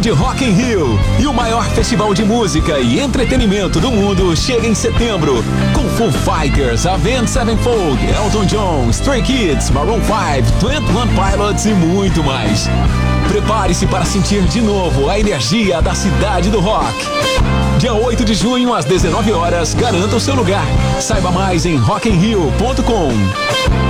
de Rock in Rio. E o maior festival de música e entretenimento do mundo chega em setembro. Com Foo Fighters, Avenged Sevenfold, Elton John, Stray Kids, Maroon 5, 21 Pilots e muito mais. Prepare-se para sentir de novo a energia da cidade do rock. Dia 8 de junho, às 19 horas, garanta o seu lugar. Saiba mais em rockinrio.com.